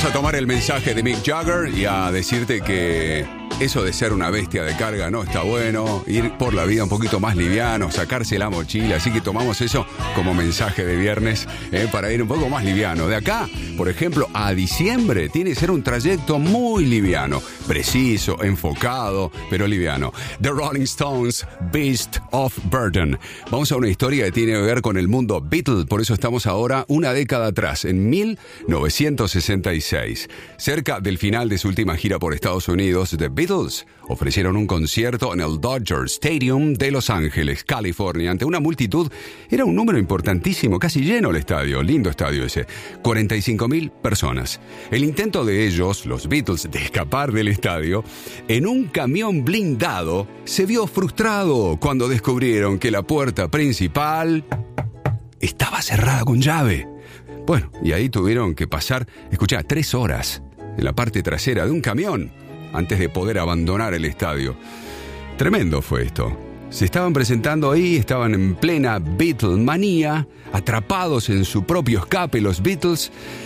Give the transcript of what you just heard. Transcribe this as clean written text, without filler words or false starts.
a tomar el mensaje de Mick Jagger y a decirte que eso de ser una bestia de carga no está bueno, ir por la vida un poquito más liviano, sacarse la mochila, así que tomamos eso como mensaje de viernes para ir un poco más liviano. De acá, por ejemplo, a diciembre tiene que ser un trayecto muy liviano, preciso, enfocado, pero liviano. The Rolling Stones, Beast of Burden. Vamos a una historia que tiene que ver con el mundo Beatle, por eso estamos ahora una década atrás, en 1966. Cerca del final de su última gira por Estados Unidos, The Beatles ofrecieron un concierto en el Dodger Stadium de Los Ángeles, California, ante una multitud. Era un número importantísimo, casi lleno el estadio, lindo estadio ese, 45,000 personas. El intento de ellos, los Beatles, de escapar del estadio en un camión blindado se vio frustrado cuando descubrieron que la puerta principal estaba cerrada con llave. Bueno, y ahí tuvieron que pasar, 3 horas en la parte trasera de un camión antes de poder abandonar el estadio. Tremendo fue esto. Se estaban presentando ahí, estaban en plena Beatlemanía, atrapados en su propio escape los Beatles,